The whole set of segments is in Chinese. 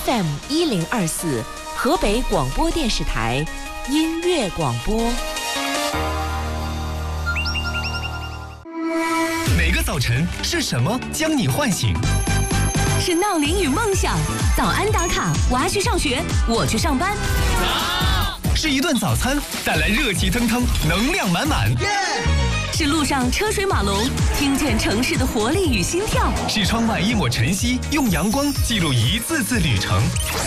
FM1024河北广播电视台音乐广播。 每个早晨是什么将你唤醒？ 是闹铃与梦想，早安打卡，娃去上学，我去上班。 是一顿早餐带来热气腾腾，能量满满。 是路上车水马龙，听见城市的活力与心跳。 是窗外一抹晨曦，用阳光记录一次次旅程。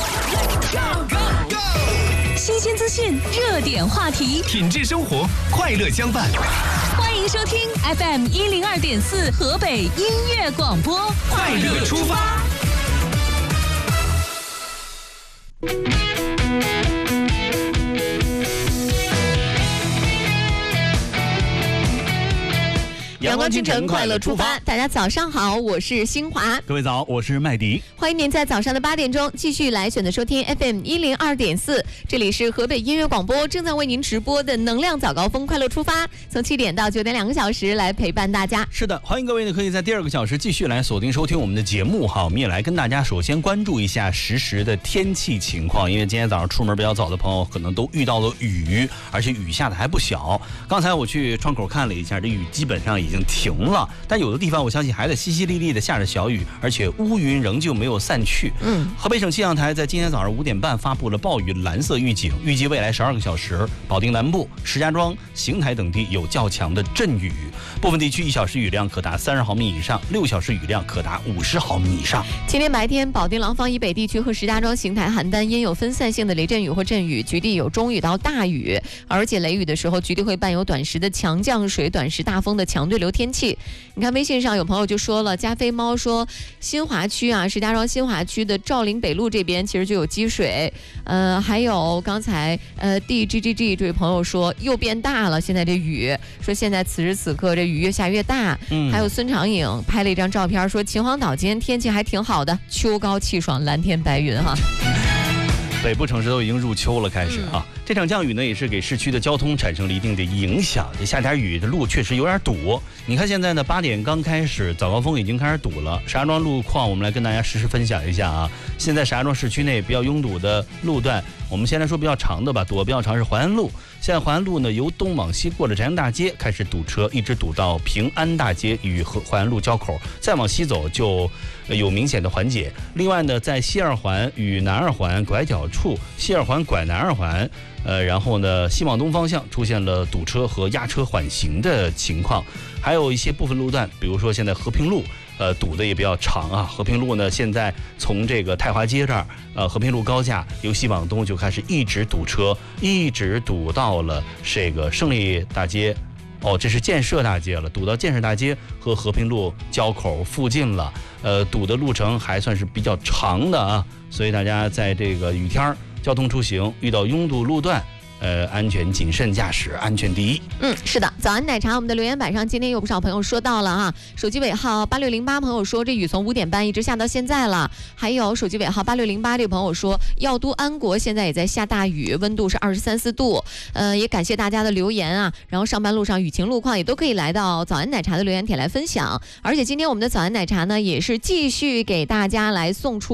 新鲜资讯，热点话题， 品质生活，快乐相伴。 欢迎收听 FM102.4河北音乐广播， 快乐出发。 阳光清晨，快乐出发。大家早上好，我是新华。 各位早，我是麦迪。 欢迎您在早上的8点钟继续来选择收听 FM102.4，这里是河北音乐广播正在为您直播的能量早高峰快乐出发，从7点到9点2个小时来陪伴大家。 是的，欢迎各位呢可以在第2个小时继续来锁定收听我们的节目哈。我们也来跟大家首先关注一下实时的天气情况，因为今天早上出门比较早的朋友可能都遇到了雨，而且雨下的还不小。刚才我去窗口看了一下，这雨基本上已经停了，但有的地方我相信还在淅淅沥沥的下着小雨，而且乌云仍旧没有散去。河北省气象台在今天早上5点半发布了暴雨蓝色预警，预计未来12个小时，保定南部、石家庄、邢台等地有较强的阵雨，部分地区1小时雨量可达30毫米以上，6小时雨量可达50毫米以上。 今天白天，保定廊坊以北地区和石家庄、邢台、邯郸因有分散性的雷阵雨或阵雨，局地有中雨到大雨，而且雷雨的时候，局地会伴有短时的强降水、短时大风的强对流天气。你看微信上有朋友就说了，加菲猫说新华区啊，石家庄新华区的赵林北路这边其实就有积水。还有刚才DGGG 这位朋友说又变大了，现在这雨，说现在此时此刻这雨越下越大。还有孙长影拍了一张照片，说秦皇岛今天天气还挺好的，秋高气爽，蓝天白云哈。 北部城市都已经入秋了，开始啊。这场降雨呢，也是给市区的交通产生了一定的影响。这下点雨，这路确实有点堵。你看现在呢，8点刚开始，早高峰已经开始堵了。石家庄路况，我们来跟大家实时分享一下啊。现在石家庄市区内比较拥堵的路段，我们先来说比较长的吧，堵得比较长是淮安路。现在淮安路呢，由东往西过了宅阳大街开始堵车，一直堵到平安大街与淮安路交口，再往西走就有明显的缓解。另外呢，在西二环与南二环拐角处，西二环拐南二环，然后呢，西往东方向出现了堵车和压车缓行的情况，还有一些部分路段，比如说现在和平路，堵的也比较长啊。和平路呢，现在从这个太华街这儿，和平路高架由西往东就开始一直堵车，一直堵到了这个胜利大街。这是建设大街了，堵到建设大街和和平路交口附近了。堵的路程还算是比较长的啊，所以大家在这个雨天交通出行遇到拥堵路段，安全谨慎驾驶，安全第一。 是的，早安奶茶，我们的留言板上今天有不少朋友说到了哈。手机尾号8608朋友说，这雨从5点半一直下到现在了。还有手机尾号8608这个朋友说，药都安国现在也在下大雨，温度是23、24度。也感谢大家的留言啊。然后上班路上雨情路况也都可以来到早安奶茶的留言帖来分享。而且今天我们的早安奶茶呢，也是继续给大家来送出